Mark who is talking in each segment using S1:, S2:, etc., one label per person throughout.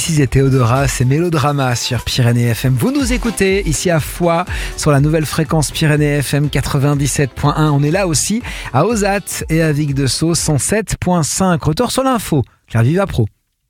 S1: This et Théodora, c'est Mélodrama sur Pyrénées FM. Vous nous écoutez ici à Foix sur la nouvelle fréquence Pyrénées FM 97.1. On est là aussi à Ozat et à Vic-de-Sceaux 107.5. Retour sur l'info, Claire Vivapro.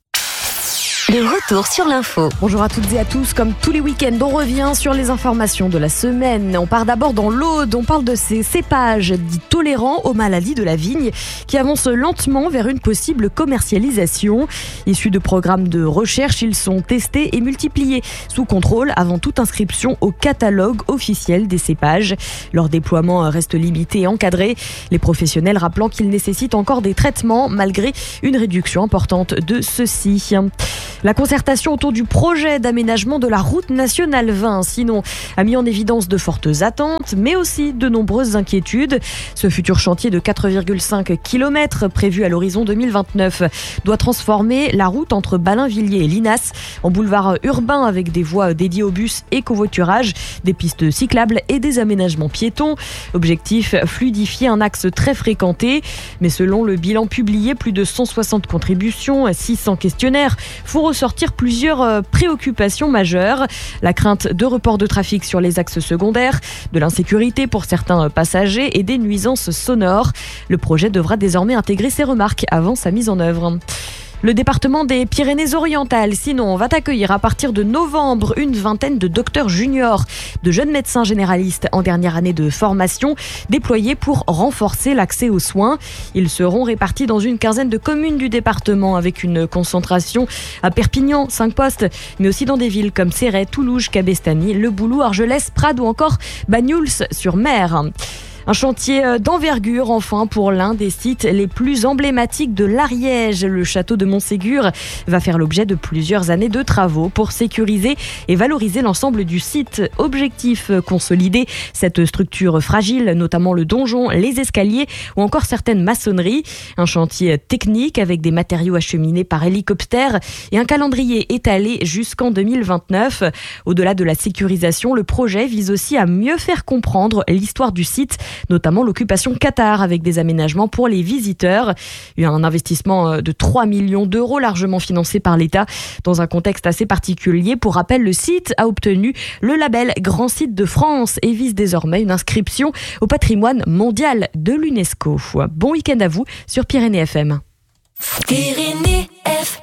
S2: Le retour sur l'info.
S3: Bonjour à toutes et à tous. Comme tous les week-ends, on revient sur les informations de la semaine. On part d'abord dans l'Aude. On parle de ces cépages dits tolérants aux maladies de la vigne qui avancent lentement vers une possible commercialisation. Issus de programmes de recherche, ils sont testés et multipliés sous contrôle avant toute inscription au catalogue officiel des cépages. Leur déploiement reste limité et encadré. Les professionnels rappelant qu'ils nécessitent encore des traitements malgré une réduction importante de ceux-ci. La concertation autour du projet d'aménagement de la route nationale 20, sinon, a mis en évidence de fortes attentes, mais aussi de nombreuses inquiétudes. Ce futur chantier de 4,5 km prévu à l'horizon 2029 doit transformer la route entre Ballainvilliers et Linas en boulevard urbain avec des voies dédiées aux bus et covoiturage, des pistes cyclables et des aménagements piétons. Objectif, fluidifier un axe très fréquenté. Mais selon le bilan publié, plus de 160 contributions, 600 questionnaires font ressortir plusieurs préoccupations majeures. La crainte de report de trafic sur les axes secondaires, de l'insécurité pour certains passagers et des nuisances sonores. Le projet devra désormais intégrer ces remarques avant sa mise en œuvre. Le département des Pyrénées-Orientales, sinon, va accueillir à partir de novembre une vingtaine de docteurs juniors, de jeunes médecins généralistes en dernière année de formation, déployés pour renforcer l'accès aux soins. Ils seront répartis dans une quinzaine de communes du département avec une concentration à Perpignan, 5 postes, mais aussi dans des villes comme Céret, Toulouse, Cabestany, Le Boulou, Argelès, Prades ou encore Banyuls-sur-Mer. Un chantier d'envergure, enfin, pour l'un des sites les plus emblématiques de l'Ariège. Le château de Montségur va faire l'objet de plusieurs années de travaux pour sécuriser et valoriser l'ensemble du site. Objectif, consolider cette structure fragile, notamment le donjon, les escaliers ou encore certaines maçonneries. Un chantier technique avec des matériaux acheminés par hélicoptère et un calendrier étalé jusqu'en 2029. Au-delà de la sécurisation, le projet vise aussi à mieux faire comprendre l'histoire du site, notamment l'occupation Qatar avec des aménagements pour les visiteurs. Il y a un investissement de 3 millions d'euros largement financé par l'État dans un contexte assez particulier. Pour rappel, le site a obtenu le label Grand Site de France et vise désormais une inscription au patrimoine mondial de l'UNESCO. Bon week-end à vous sur Pyrénées FM.
S2: Pyrénées FM.